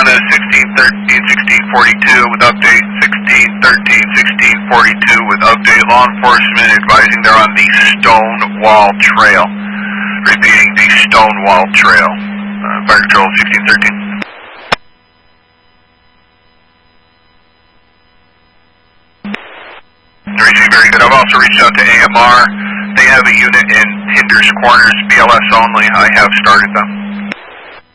Arizona 1613, 1642 with update 1613, 1642 with update. Law enforcement advising they're on the Stonewall Trail. Repeating, the Stonewall Trail. Fire Control 1613. Very good. I've also reached out to AMR. They have a unit in Hinders Corners, BLS only. I have started them.